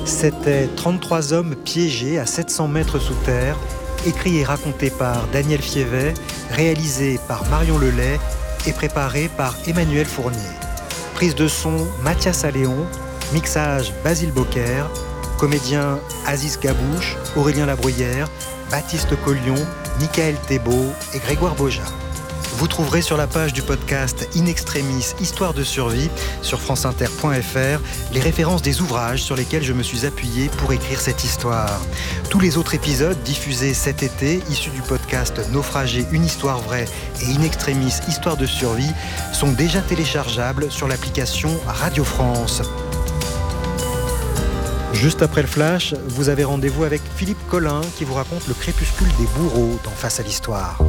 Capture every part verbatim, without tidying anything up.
C'était trente-trois hommes piégés à sept cents mètres sous terre, écrit et raconté par Daniel Fievet, réalisé par Marion Lelay et préparé par Emmanuel Fournier. Prise de son Mathias Alléon, mixage Basile Bocquer, comédiens Aziz Gabouche, Aurélien Labruyère, Baptiste Collion, Michael Thébault et Grégoire Boja. Vous trouverez sur la page du podcast In Extremis Histoire de survie sur franceinter point f r les références des ouvrages sur lesquels je me suis appuyé pour écrire cette histoire. Tous les autres épisodes diffusés cet été, issus du podcast Naufragé, une histoire vraie et In Extremis Histoire de survie, sont déjà téléchargeables sur l'application Radio France. Juste après le flash, vous avez rendez-vous avec Philippe Collin qui vous raconte le crépuscule des bourreaux dans Face à l'Histoire.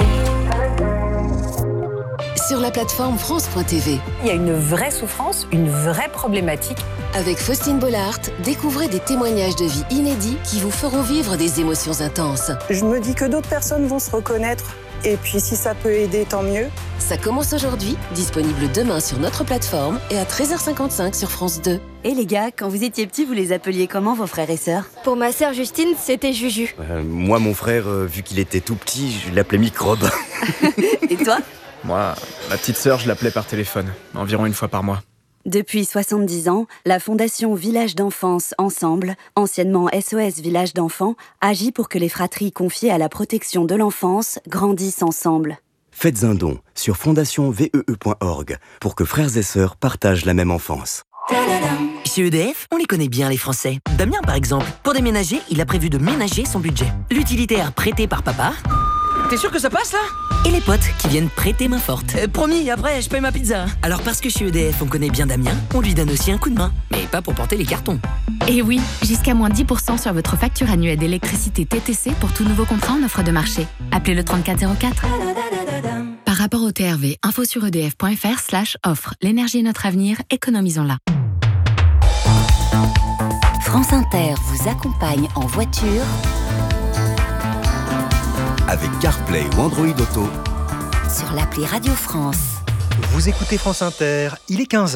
Sur la plateforme France point t v. Il y a une vraie souffrance, une vraie problématique. Avec Faustine Bollard, découvrez des témoignages de vie inédits qui vous feront vivre des émotions intenses. Je me dis que d'autres personnes vont se reconnaître. Et puis si ça peut aider, tant mieux. Ça commence aujourd'hui, disponible demain sur notre plateforme et à treize heures cinquante-cinq sur France deux. Et les gars, quand vous étiez petits, vous les appeliez comment vos frères et sœurs ? Pour ma sœur Justine, c'était Juju. Euh, moi, mon frère, euh, vu qu'il était tout petit, je l'appelais Microbe. Et toi ? Moi, ma petite sœur, je l'appelais par téléphone, environ une fois par mois. Depuis soixante-dix ans, la Fondation Village d'Enfance Ensemble, anciennement S O S Village d'Enfants, agit pour que les fratries confiées à la protection de l'enfance grandissent ensemble. Faites un don sur fondation v e e point org pour que frères et sœurs partagent la même enfance. Chez E D F, on les connaît bien les Français. Damien, par exemple, pour déménager, il a prévu de ménager son budget. L'utilitaire prêté par papa. T'es sûr que ça passe là ? Et les potes qui viennent prêter main forte. Euh, promis, après, je paye ma pizza. Alors parce que chez E D F, on connaît bien Damien, on lui donne aussi un coup de main. Mais pas pour porter les cartons. Et oui, jusqu'à moins dix pour cent sur votre facture annuelle d'électricité T T C pour tout nouveau contrat en offre de marché. Appelez le trente-quatre zéro quatre. Par rapport au T R V, info sur edf point f r slash offre. L'énergie est notre avenir, économisons-la. France Inter vous accompagne en voiture Avec CarPlay ou Android Auto sur l'appli Radio France. Vous écoutez France Inter, il est quinze heures.